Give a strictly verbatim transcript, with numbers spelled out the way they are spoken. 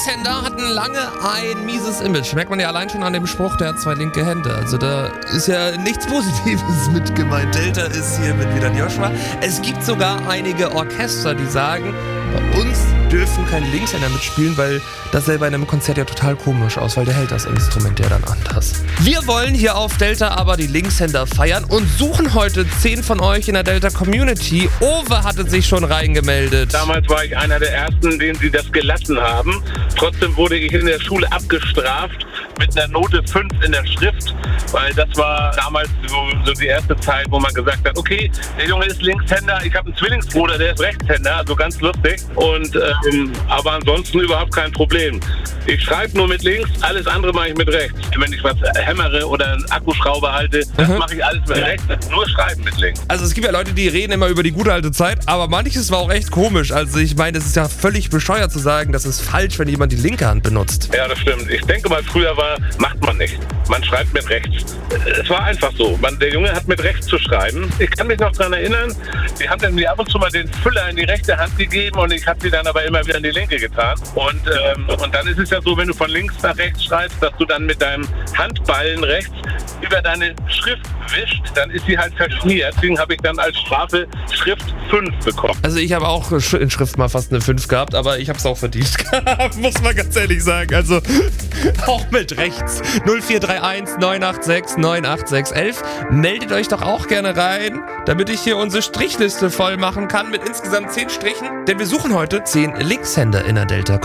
Linkshänder hatten lange ein mieses Image. Merkt man ja allein schon an dem Spruch, der hat zwei linke Hände. Also da ist ja nichts Positives mit gemeint. Delta ist hier mit wieder Joshua. Es gibt sogar einige Orchester, die sagen, bei uns dürfen keine Linkshänder mitspielen, weil das selber in einem Konzert ja total komisch aus, weil der hält das Instrument ja dann anders. Wir wollen hier auf Delta aber die Linkshänder feiern und suchen heute zehn von euch in der Delta Community. Owe hatte sich schon reingemeldet. Damals war ich einer der ersten, denen sie das gelassen haben. Trotzdem wurde ich in der Schule abgestraft mit einer Note fünf in der Schrift, weil das war damals so, so die erste Zeit, wo man gesagt hat, okay, der Junge ist Linkshänder, ich habe einen Zwillingsbruder, der ist Rechtshänder, also ganz lustig. Und ähm, aber ansonsten überhaupt kein Problem. Ich schreibe nur mit links, alles andere mache ich mit rechts. Wenn ich was hämmere oder einen Akkuschrauber halte, das mhm. mache ich alles mit rechts, nur schreiben mit links. Also es gibt ja Leute, die reden immer über die gute alte Zeit, aber manches war auch echt komisch. Also ich meine, es ist ja völlig bescheuert zu sagen, das ist falsch, wenn jemand die linke Hand benutzt. Ja, das stimmt. Ich denke mal, früher war, macht man nicht. Man schreibt mit rechts. Es war einfach so. Man, der Junge hat mit rechts zu schreiben. Ich kann mich noch daran erinnern, die haben dann mir ab und zu mal den Füller in die rechte Hand gegeben und ich habe sie dann aber immer wieder in die linke getan. Und, ähm, und dann ist es ja so, wenn du von links nach rechts schreibst, dass du dann mit deinem Handballen rechts über deine Schrift wischt, dann ist sie halt verschmiert. Deswegen habe ich dann als Strafe Schrift fünf bekommen. Also ich habe auch in Schrift mal fast eine fünf gehabt, aber ich habe es auch verdient gehabt, muss man ganz ehrlich sagen. Also auch mit rechts. null vier drei eins neun acht sechs neun acht sechs eins eins. Meldet euch doch auch gerne rein, damit ich hier unsere Strichliste voll machen kann mit insgesamt zehn Strichen. Denn wir suchen heute zehn Linkshänder in der Delta